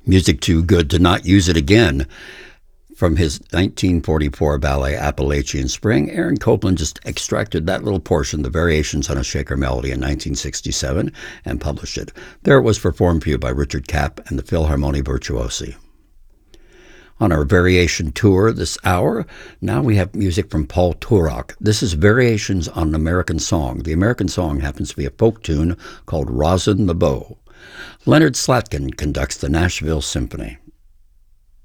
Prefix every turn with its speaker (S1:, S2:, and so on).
S1: Music too good to not use it again. From his 1944 ballet Appalachian Spring, Aaron Copland just extracted that little portion, the Variations on a Shaker Melody, in 1967, and published it. There it was performed for you by Richard Kapp and the Philharmonie Virtuosi. On our Variation tour this hour, now we have music from Paul Turok. This is Variations on an American Song. The American song happens to be a folk tune called Rosin the Bow. Leonard Slatkin conducts the Nashville Symphony.